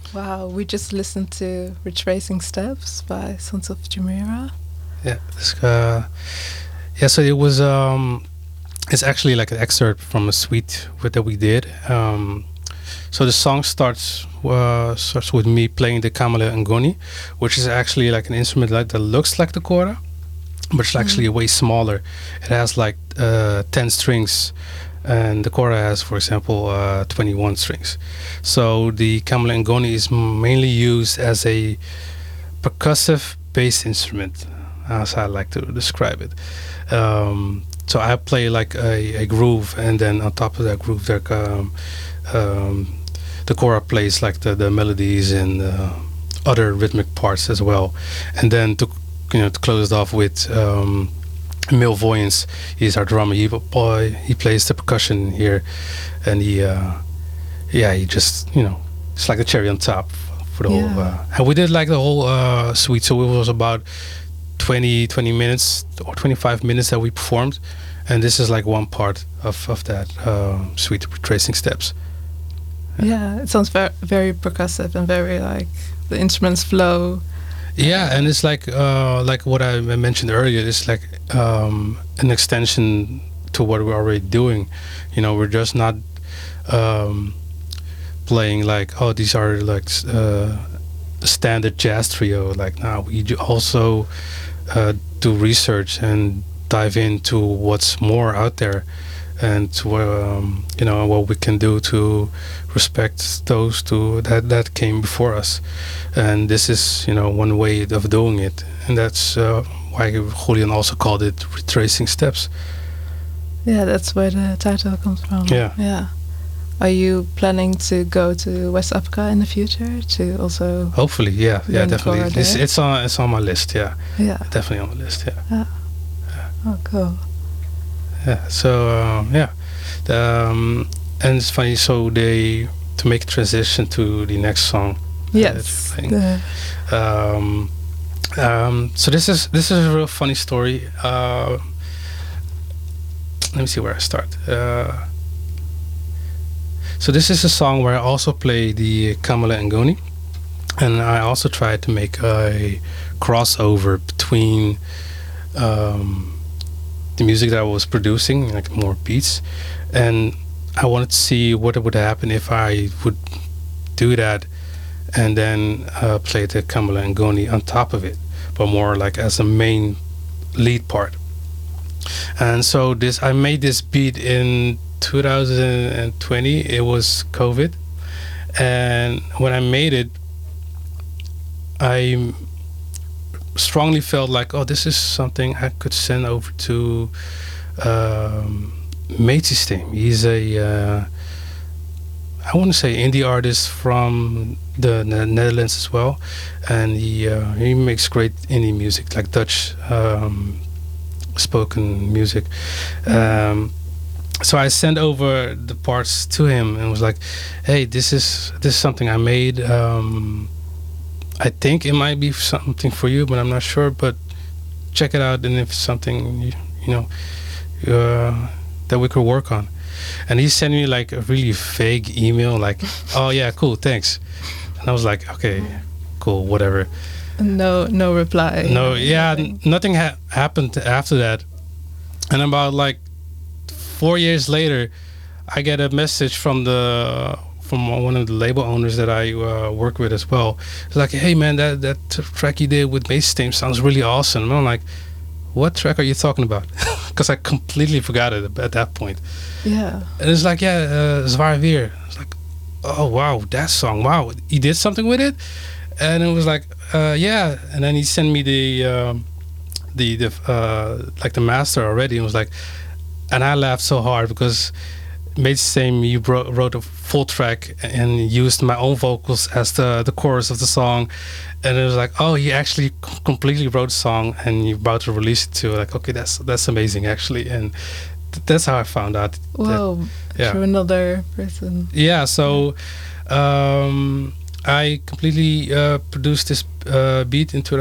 Wow, we just listened to Retracing Steps by Sons of Jumeirah. Yeah, so it was. It's actually like an excerpt from a suite that we did. So the song starts with me playing the kamele ngoni, which is actually like an instrument that looks like the kora, but it's actually way smaller. It has like 10 strings, and the kora has, for example, 21 strings. So the kamele ngoni is mainly used as a percussive bass instrument, as I like to describe it. So I play like a groove, and then on top of that groove, there, the kora plays like the melodies and other rhythmic parts as well. And then to close it off with Emil Voyens, he's our drummer. He plays the percussion here, and he just it's like the cherry on top for the whole. And we did like the whole suite, so it was about 20 minutes or 25 minutes that we performed, and this is like one part of that suite, Retracing Steps. Yeah, it sounds very, very percussive and very like the instruments flow. Yeah, and it's like what I mentioned earlier. It's like an extension to what we're already doing. We're just not playing like, oh, these are like standard jazz trio. Like, now we also do research and dive into what's more out there, and what we can do to respect those that came before us. And this is one way of doing it, and that's why Julian also called it Retracing Steps. Yeah, that's where the title comes from. Yeah. Are you planning to go to West Africa in the future to also? Hopefully, yeah, definitely. It's on my list. Yeah, definitely on my list. Yeah. Oh, cool. Yeah. So and it's funny. So to make a transition to the next song. Yes. So this is a real funny story. Let me see where I start. So this is a song where I also play the kamele ngoni, and I also tried to make a crossover between the music that I was producing, like more beats, and I wanted to see what would happen if I would do that and then play the kamele ngoni on top of it, but more like as a main lead part. And so I made this beat in 2020. It was COVID, and when I made it, I strongly felt like, oh, this is something I could send over to Meetsysteem. He's I want to say indie artist from the Netherlands as well, and he makes great indie music, like Dutch spoken music. So I sent over the parts to him and was like, hey, this is something I made. I think it might be something for you, but I'm not sure, but check it out, and if it's something that we could work on. And he sent me like a really vague email, like, oh yeah, cool, thanks. And I was like, okay, cool, whatever. No reply. No, yeah, nothing happened after that. And about like 4 years later, I get a message from one of the label owners that I work with as well. It's like, hey man, that track you did with Meetsysteem sounds really awesome. And I'm like, what track are you talking about? Because I completely forgot it at that point. Yeah. And it's like, Zwaar Weer. It's like, oh wow, that song, wow, he did something with it. And it was like, yeah. And then he sent me the like the master already, and was like, and I laughed so hard because Meetsysteem, you wrote a full track and used my own vocals as the chorus of the song. And it was like, oh, he actually completely wrote a song and you're about to release it too. Like, okay, that's amazing actually. And that's how I found out. Whoa, through another person. Yeah, so I completely produced this beat in